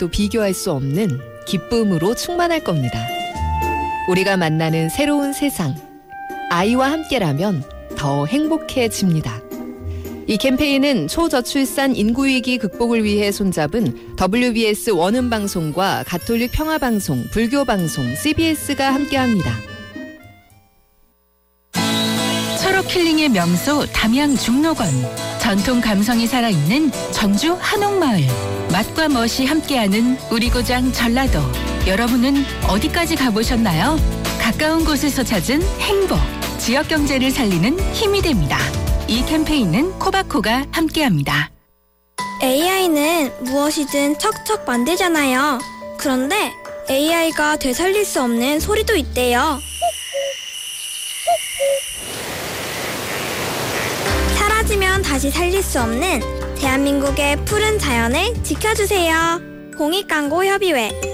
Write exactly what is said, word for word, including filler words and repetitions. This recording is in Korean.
누구와도 비교할 수 없는 기쁨으로 충만할 겁니다. 우리가 만나는 새로운 세상, 아이와 함께라면 더 행복해집니다. 이 캠페인은 초저출산 인구위기 극복을 위해 손잡은 더블유비에스 원음방송과 가톨릭 평화방송, 불교방송, 씨비에스가 함께합니다. 철옥 힐링의 명소 담양 중록원, 전통 감성이 살아있는 전주 한옥마을, 맛과 멋이 함께하는 우리 고장 전라도. 여러분은 어디까지 가보셨나요? 가까운 곳에서 찾은 행복, 지역 경제를 살리는 힘이 됩니다. 이 캠페인은 코바코가 함께합니다. 에이아이는 무엇이든 척척 만들잖아요. 그런데 에이아이가 되살릴 수 없는 소리도 있대요. 사라지면 다시 살릴 수 없는 대한민국의 푸른 자연을 지켜주세요. 공익광고협의회